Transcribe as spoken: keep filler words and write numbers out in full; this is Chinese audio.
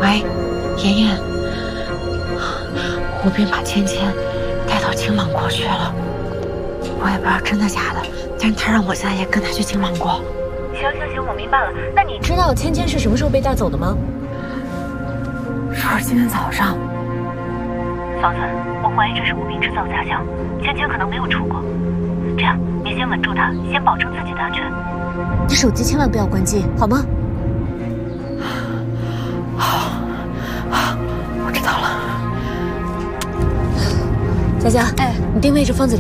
喂，妍妍，吴斌把芊芊带到青芒国去了，我也不知道真的假的，但是他让我现在也跟他去青芒国。 行行行，我明白了。那你知道芊芊是什么时候被带走的吗？ 说是今天早上。 嫂子，我怀疑这是吴斌制造假象，芊芊可能没有出国。这样，你先稳住她，先保证自己的安全。 你手机千万不要关机，好吗？ 好，好，我知道了。 佳佳，哎，你定位置放在里。